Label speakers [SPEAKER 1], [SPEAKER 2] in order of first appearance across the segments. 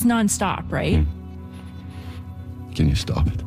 [SPEAKER 1] It's nonstop, right?
[SPEAKER 2] Can you stop it?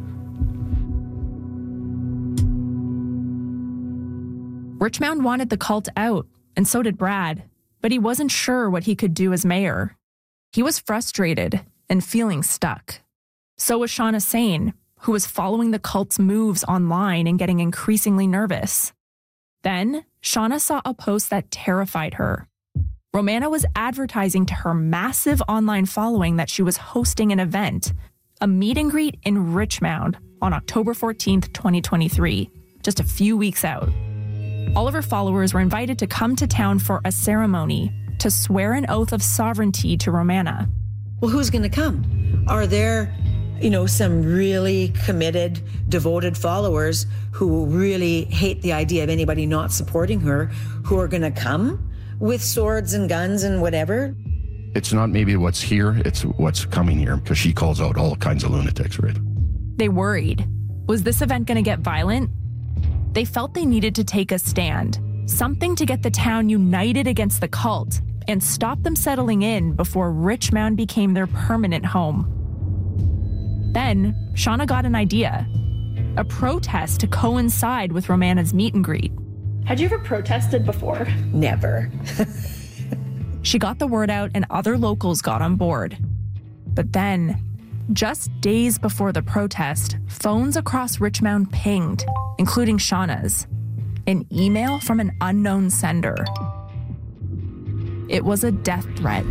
[SPEAKER 1] Richmond wanted the cult out, and so did Brad, but he wasn't sure what he could do as mayor. He was frustrated and feeling stuck. So was Shauna Sain, who was following the cult's moves online and getting increasingly nervous. Then, Shauna saw a post that terrified her. Romana was advertising to her massive online following that she was hosting an event, a meet and greet in Richmond on October 14th, 2023, just a few weeks out. All of her followers were invited to come to town for a ceremony to swear an oath of sovereignty to Romana.
[SPEAKER 3] Well, who's going to come? Are there, some really committed, devoted followers who really hate the idea of anybody not supporting her, who are going to come with swords and guns and whatever?
[SPEAKER 2] It's not maybe what's here, it's what's coming here, because she calls out all kinds of lunatics, right?
[SPEAKER 1] They worried. Was this event going to get violent? They felt they needed to take a stand, something to get the town united against the cult and stop them settling in before Richmond became their permanent home. Then, Shauna got an idea, a protest to coincide with Romana's meet and greet.
[SPEAKER 4] Had you ever protested before?
[SPEAKER 3] Never.
[SPEAKER 1] She got the word out and other locals got on board. But then, just days before the protest, phones across Richmond pinged, including Shauna's. An email from an unknown sender. It was a death threat.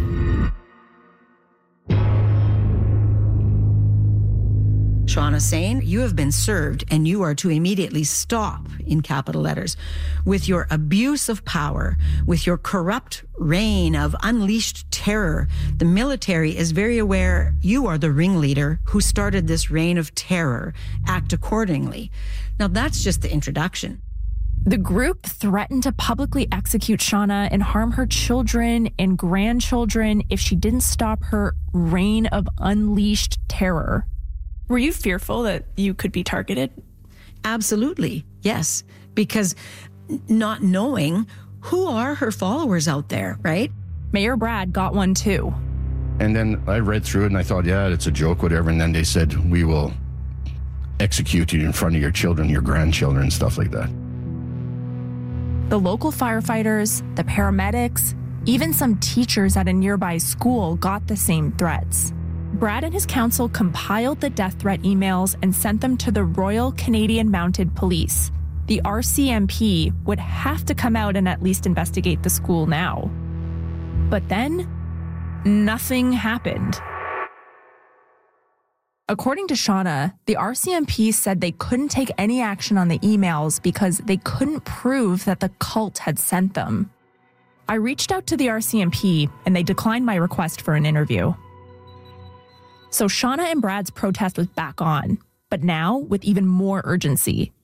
[SPEAKER 3] Shauna Sain, you have been served and you are to immediately stop, in capital letters, with your abuse of power, with your corrupt reign of unleashed terror. The military is very aware you are the ringleader who started this reign of terror. Act accordingly. Now that's just the introduction.
[SPEAKER 1] The group threatened to publicly execute Shauna and harm her children and grandchildren if she didn't stop her reign of unleashed terror.
[SPEAKER 4] Were you fearful that you could be targeted?
[SPEAKER 3] Absolutely, yes. Because not knowing who are her followers out there, right?
[SPEAKER 1] Mayor Brad got one too.
[SPEAKER 2] And then I read through it and I thought, yeah, it's a joke, whatever. And then they said, we will execute you in front of your children, your grandchildren, and stuff like that.
[SPEAKER 1] The local firefighters, the paramedics, even some teachers at a nearby school got the same threats. Brad and his council compiled the death threat emails and sent them to the Royal Canadian Mounted Police. The RCMP would have to come out and at least investigate the school now. But then, nothing happened. According to Shauna, the RCMP said they couldn't take any action on the emails because they couldn't prove that the cult had sent them. I reached out to the RCMP and they declined my request for an interview. So Shauna and Brad's protest was back on, but now with even more urgency.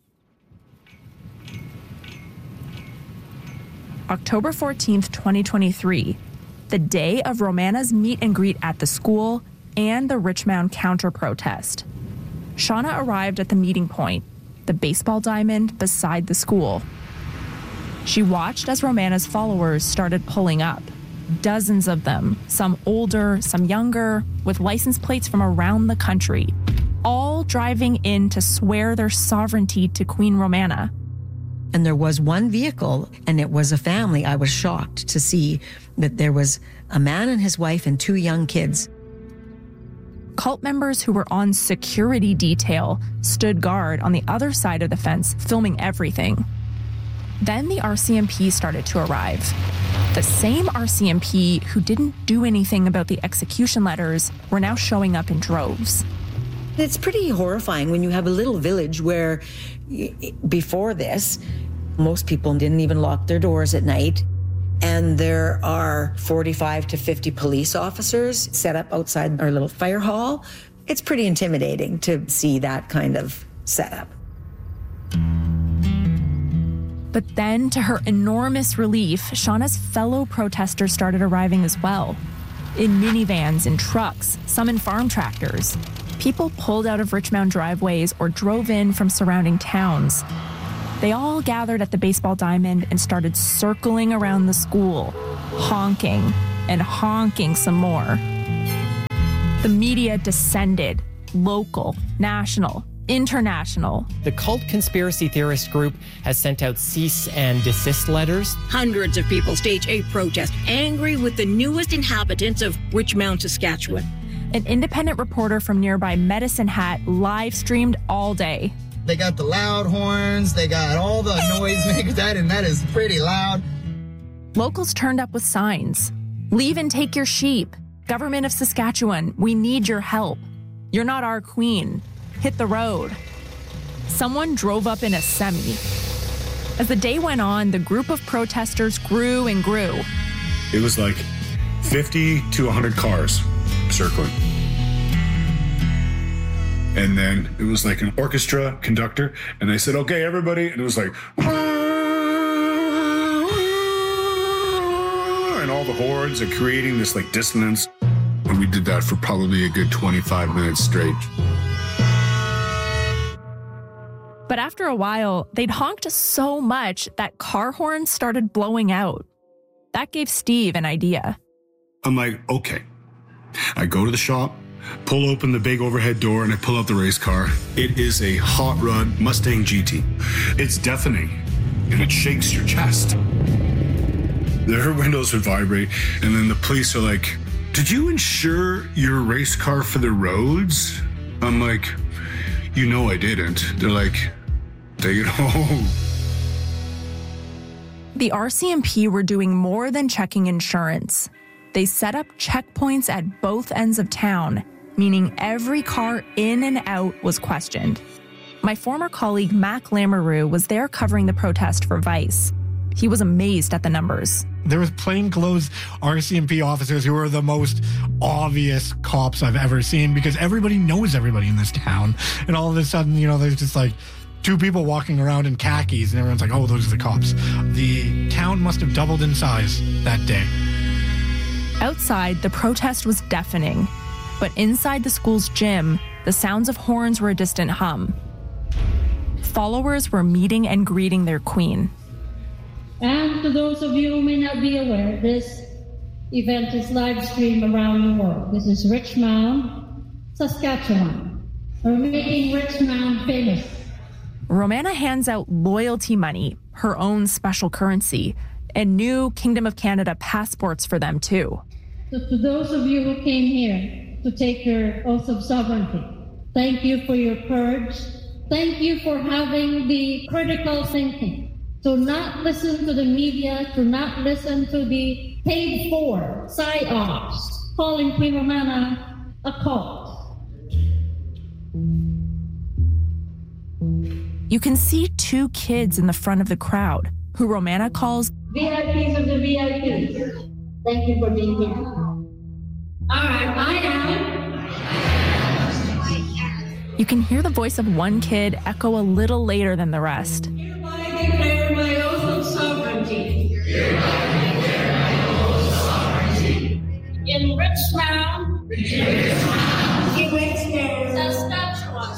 [SPEAKER 1] October 14th, 2023, the day of Romana's meet and greet at the school and the Richmond counter-protest. Shauna arrived at the meeting point, the baseball diamond beside the school. She watched as Romana's followers started pulling up. Dozens of them, some older, some younger, with license plates from around the country, all driving in to swear their sovereignty to Queen Romana.
[SPEAKER 3] And there was one vehicle, and it was a family. I was shocked to see that there was a man and his wife and two young kids.
[SPEAKER 1] Cult members who were on security detail stood guard on the other side of the fence, filming everything. Then the RCMP started to arrive. The same RCMP who didn't do anything about the execution letters were now showing up in droves.
[SPEAKER 3] It's pretty horrifying when you have a little village where, before this, most people didn't even lock their doors at night. And there are 45 to 50 police officers set up outside our little fire hall. It's pretty intimidating to see that kind of setup.
[SPEAKER 1] But then, to her enormous relief, Shauna's fellow protesters started arriving as well. In minivans, in trucks, some in farm tractors. People pulled out of Richmond driveways or drove in from surrounding towns. They all gathered at the baseball diamond and started circling around the school, honking and honking some more. The media descended, local, national, international.
[SPEAKER 5] The cult conspiracy theorist group has sent out cease and desist letters.
[SPEAKER 6] Hundreds of people stage a protest, angry with the newest inhabitants of Richmond, Saskatchewan.
[SPEAKER 1] An independent reporter from nearby Medicine Hat live streamed all day.
[SPEAKER 7] They got the loud horns, they got all the noise makers, that is pretty loud.
[SPEAKER 1] Locals turned up with signs. Leave and take your sheep. Government of Saskatchewan, we need your help. You're not our queen. Hit the road. Someone drove up in a semi. As the day went on, the group of protesters grew and grew.
[SPEAKER 8] It was like 50 to 100 cars circling. And then it was like an orchestra conductor, and they said, okay, everybody, and it was like, and all the horns are creating this like dissonance. And we did that for probably a good 25 minutes straight.
[SPEAKER 1] But after a while, they'd honked so much that car horns started blowing out. That gave Steve an idea.
[SPEAKER 8] I'm like, okay. I go to the shop, pull open the big overhead door, and I pull out the race car. It is a hot rod Mustang GT. It's deafening, and it shakes your chest. Their windows would vibrate, and then the police are like, did you insure your race car for the roads? I'm like, you know I didn't. They're like, take it home.
[SPEAKER 1] The RCMP were doing more than checking insurance. They set up checkpoints at both ends of town, meaning every car in and out was questioned. My former colleague Mac Lamoureux was there covering the protest for Vice. He was amazed at the numbers.
[SPEAKER 9] There was plainclothes RCMP officers who were the most obvious cops I've ever seen because everybody knows everybody in this town. And all of a sudden, there's just like two people walking around in khakis and everyone's like, oh, those are the cops. The town must have doubled in size that day.
[SPEAKER 1] Outside, the protest was deafening. But inside the school's gym, the sounds of horns were a distant hum. Followers were meeting and greeting their queen.
[SPEAKER 10] And to those of you who may not be aware, this event is live streamed around the world. This is Richmond, Saskatchewan. We're making Richmond famous.
[SPEAKER 1] Romana hands out loyalty money, her own special currency, and new Kingdom of Canada passports for them too.
[SPEAKER 10] So to those of you who came here to take your oath of sovereignty, thank you for your courage. Thank you for having the critical thinking. To not listen to the media, to not listen to the paid-for psyops, calling Queen Romana a cult.
[SPEAKER 1] You can see two kids in the front of the crowd, who Romana calls
[SPEAKER 10] VIPs of the VIPs. Thank you for being here. All right, I am.
[SPEAKER 1] You can hear the voice of one kid echo a little later than the rest.
[SPEAKER 10] Hereby declare my oath of sovereignty. In Richmond. Saskatchewan.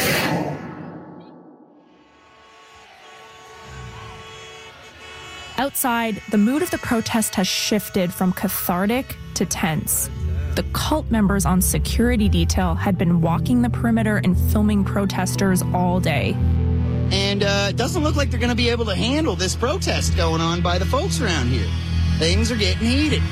[SPEAKER 1] Outside, the mood of the protest has shifted from cathartic to tense. The cult members on security detail had been walking the perimeter and filming protesters all day.
[SPEAKER 7] And it doesn't look like they're going to be able to handle this protest going on by the folks around here. Things are getting heated.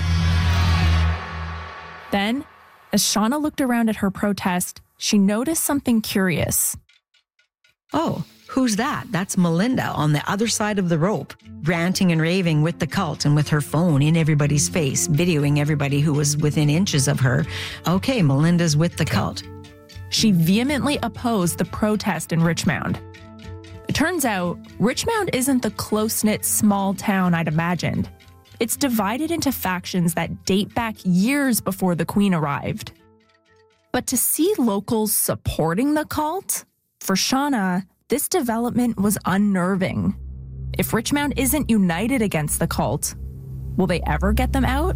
[SPEAKER 1] Then, as Shauna looked around at her protest, she noticed something curious.
[SPEAKER 3] Oh, who's that? That's Melinda on the other side of the rope, ranting and raving with the cult and with her phone in everybody's face, videoing everybody who was within inches of her. Okay, Melinda's with the cult.
[SPEAKER 1] She vehemently opposed the protest in Richmond. It turns out, Richmond isn't the close-knit small town I'd imagined. It's divided into factions that date back years before the Queen arrived. But to see locals supporting the cult, for Shauna, this development was unnerving. If Richmond isn't united against the cult, will they ever get them out?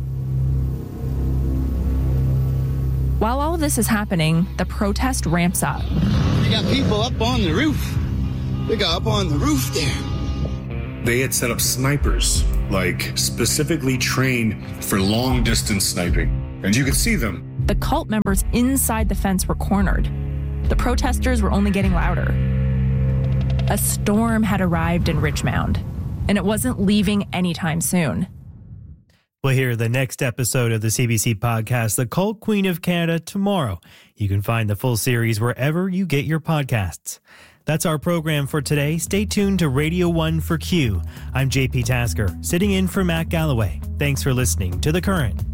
[SPEAKER 1] While all of this is happening, the protest ramps up.
[SPEAKER 7] You got people up on the roof. They got up on the roof there.
[SPEAKER 8] They had set up snipers, like specifically trained for long distance sniping. And you could see them
[SPEAKER 1] The cult members inside the fence were cornered. The protesters were only getting louder. A storm had arrived in Richmond, and it wasn't leaving anytime soon.
[SPEAKER 11] We'll hear the next episode of the CBC podcast, The Cult Queen of Canada, tomorrow. You can find the full series wherever you get your podcasts. That's our program for today. Stay tuned to Radio 1 for Q. I'm JP Tasker, sitting in for Matt Galloway. Thanks for listening to The Current.